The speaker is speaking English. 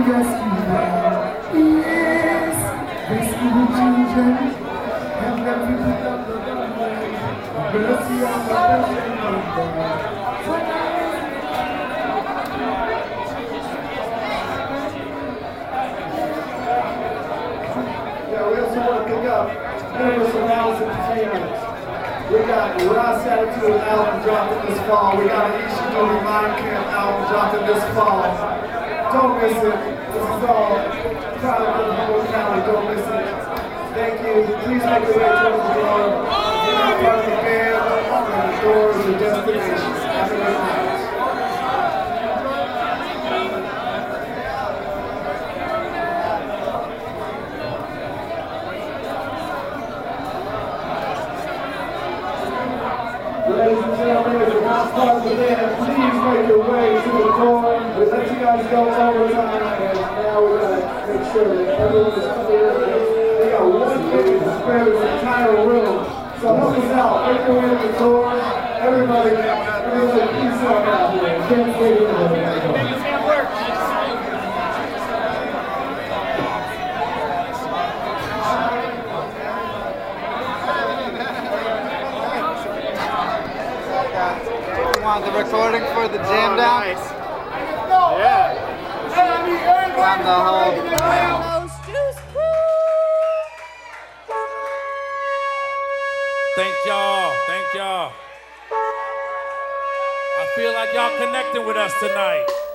Yes, rescue children, and let me put up the mercy on the patient number. Yeah, we also want to pick up members of House Entertainment. We got Ross Attitude album dropping this fall. We got an Ishiguro Mind Camp album dropping this fall. Don't miss it. This is all product of the whole county. Don't miss it. Thank you. Please make your way towards the door. You're not part of the band, and the doors are destinations. Have a good night. Ladies and gentlemen, if you're not part of the band, please make your way to the door. We let you guys go overtime, and now we gotta make sure that everyone is clear. We got one ticket to spare this entire room, so help us out. Make your way to the door. Everybody, peace out out here. Can't wait to The recording for the jam down. Nice. Yeah. On the whole. Thank y'all. Thank y'all. I feel like y'all connecting with us tonight.